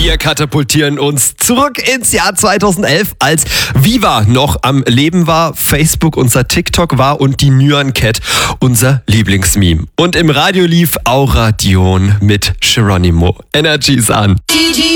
Wir katapultieren uns zurück ins Jahr 2011, als Viva noch am Leben war, Facebook unser TikTok war und die Nyan Cat unser Lieblingsmeme. Und im Radio lief Aura Dion mit Geronimo. Energy ist an.